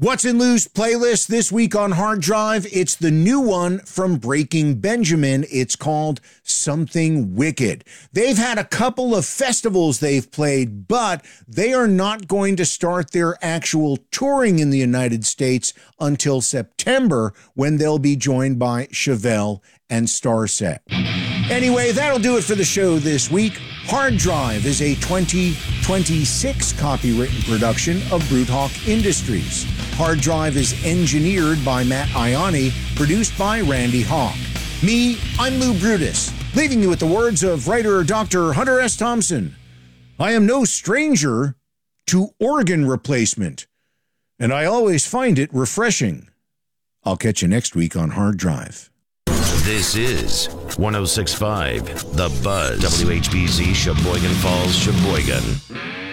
What's in Lou's playlist this week on Hard Drive? It's the new one from Breaking Benjamin. It's called Something Wicked. They've had a couple of festivals they've played, but they are not going to start their actual touring in the United States until September, when they'll be joined by Chevelle and Starset. Anyway, that'll do it for the show this week. Hard Drive is a 2026 copywritten production of Brute Hawk Industries. Hard Drive is engineered by Matt Ianni, produced by Randy Hawk. Me, I'm Lou Brutus, leaving you with the words of writer Dr. Hunter S. Thompson. I am no stranger to organ replacement, and I always find it refreshing. I'll catch you next week on Hard Drive. This is 106.5 The Buzz, WHBZ, Sheboygan Falls, Sheboygan.